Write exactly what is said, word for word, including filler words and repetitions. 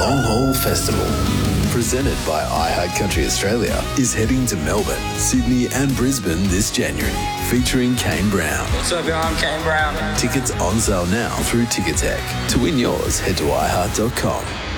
Long Haul Festival, presented by iHeart Country Australia, is heading to Melbourne, Sydney and Brisbane this January, featuring Kane Brown. What's up, y'all? I'm Kane Brown. Tickets on sale now through Ticketek. To win yours, head to i heart dot com.